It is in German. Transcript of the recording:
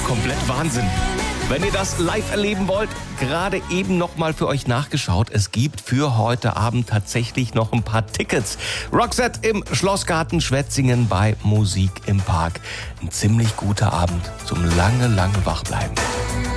komplett Wahnsinn. Wenn ihr das live erleben wollt, gerade eben nochmal für euch nachgeschaut. Es gibt für heute Abend tatsächlich noch ein paar Tickets. Roxette im Schlossgarten Schwetzingen bei Musik im Park. Ein ziemlich guter Abend zum lange Wachbleiben.